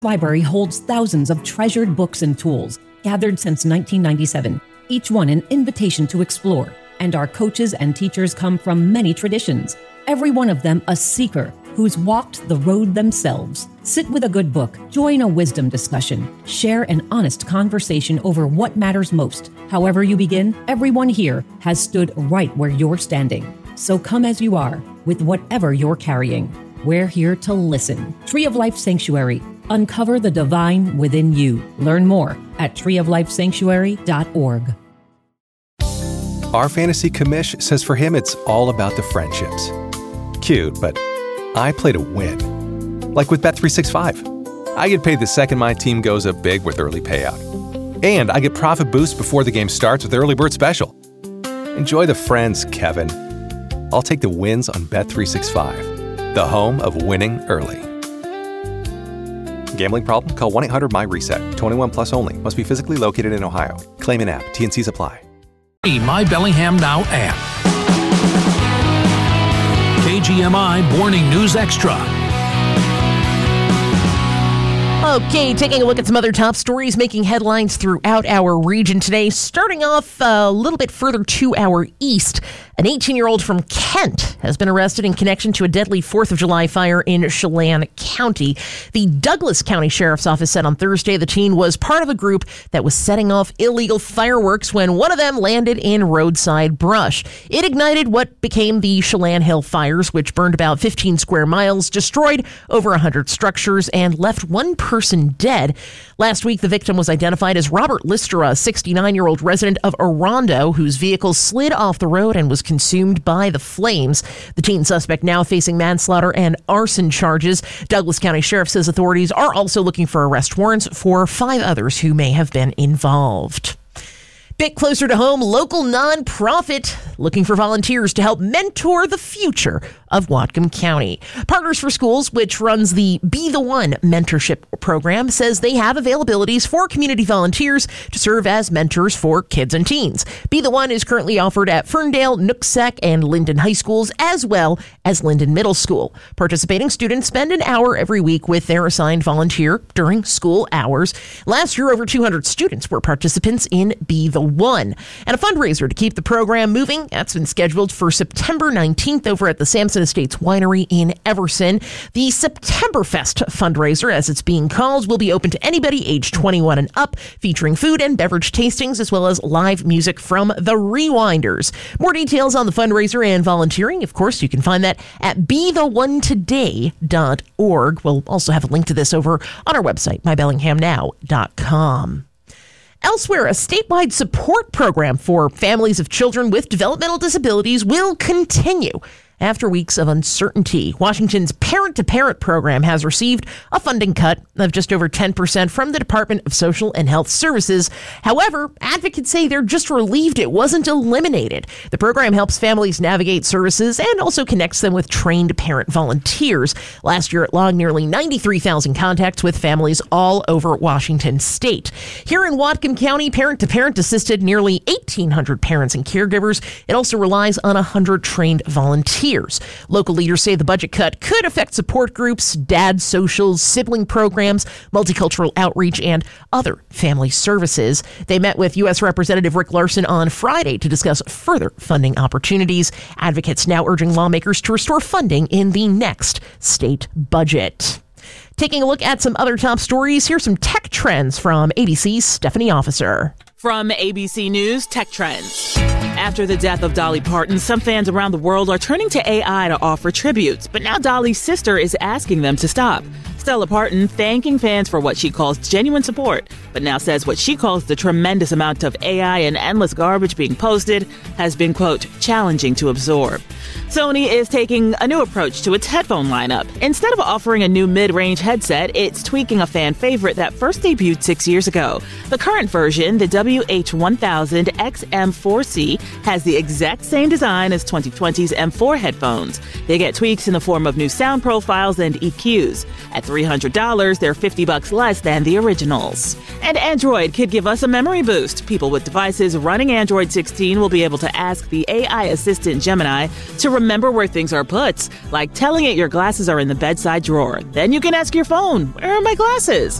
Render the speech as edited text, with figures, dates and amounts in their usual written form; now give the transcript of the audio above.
Library holds thousands of treasured books and tools gathered since 1997, each one an invitation to explore. And our coaches and teachers come from many traditions, every one of them a seeker who's walked the road themselves. Sit with a good book, join a wisdom discussion, share an honest conversation over what matters most. However you begin, everyone here has stood right where you're standing. So come as you are, with whatever you're carrying. We're here to listen. Tree of Life Sanctuary. Uncover the divine within you. Learn more at treeoflifesanctuary.org. Our fantasy commish says for him it's all about the friendships. Cute, but I play to win. Like with Bet365. I get paid the second my team goes up big with early payout. And I get profit boost before the game starts with Early Bird Special. Enjoy the friends, Kevin. I'll take the wins on Bet365, the home of winning early. Gambling problem? Call 1-800-MY-RESET. 21 plus only. Must be physically located in Ohio. Claim in app. T&Cs apply. My Bellingham Now app. KGMI Morning News Extra. Okay, taking a look at some other top stories making headlines throughout our region today. Starting off a little bit further to our east, an 18-year-old from Kent has been arrested in connection to a deadly 4th of July fire in Chelan County. The Douglas County Sheriff's Office said on Thursday the teen was part of a group that was setting off illegal fireworks when one of them landed in roadside brush. It ignited what became the Chelan Hill fires, which burned about 15 square miles, destroyed over 100 structures, and left one person dead. Last week, the victim was identified as Robert Lister, a 69-year-old resident of Orondo, whose vehicle slid off the road and was consumed by the flames. The teen suspect now facing manslaughter and arson charges. Douglas County Sheriff says authorities are also looking for arrest warrants for 5 others who may have been involved. Bit closer to home, local nonprofit looking for volunteers to help mentor the future of Whatcom County. Partners for Schools, which runs the Be the One mentorship program, says they have availabilities for community volunteers to serve as mentors for kids and teens. Be the One is currently offered at Ferndale, Nooksack, and Linden High Schools, as well as Linden Middle School. Participating students spend an hour every week with their assigned volunteer during school hours. Last year, over 200 students were participants in Be the One. And a fundraiser to keep the program moving, that's been scheduled for September 19th over at the Sampson Estates Winery in Everson. The Septemberfest fundraiser, as it's being called, will be open to anybody age 21 and up, featuring food and beverage tastings as well as live music from the Rewinders. More details on the fundraiser and volunteering, of course, you can find that at BeTheOneToday.org. We'll also have a link to this over on our website, mybellinghamnow.com. Elsewhere, a statewide support program for families of children with developmental disabilities will continue after weeks of uncertainty. Washington's Parent-to-Parent program has received a funding cut of just over 10% from the Department of Social and Health Services. However, advocates say they're just relieved it wasn't eliminated. The program helps families navigate services and also connects them with trained parent volunteers. Last year, it logged nearly 93,000 contacts with families all over Washington state. Here in Whatcom County, Parent-to-Parent assisted nearly 1,800 parents and caregivers. It also relies on 100 trained volunteers. Local leaders say the budget cut could affect support groups, dad socials, sibling programs, multicultural outreach, and other family services. They met with U.S. Representative Rick Larson on Friday to discuss further funding opportunities. Advocates now urging lawmakers to restore funding in the next state budget. Taking a look at some other top stories, here's some tech trends from ABC's Stephanie Officer. From ABC News, Tech Trends. After the death of Dolly Parton, some fans around the world are turning to AI to offer tributes, but now Dolly's sister is asking them to stop. Stella Parton thanking fans for what she calls genuine support, but now says what she calls the tremendous amount of AI and endless garbage being posted has been, quote, challenging to absorb. Sony is taking a new approach to its headphone lineup. Instead of offering a new mid-range headset, it's tweaking a fan favorite that first debuted 6 years ago. The current version, the WH-1000 XM4C, has the exact same design as 2020's M4 headphones. They get tweaks in the form of new sound profiles and EQs. At $300, they're $50 less than the originals. And Android could give us a memory boost. People with devices running Android 16 will be able to ask the AI assistant Gemini to remember where things are put, like telling it your glasses are in the bedside drawer. Then you can ask your phone, where are my glasses?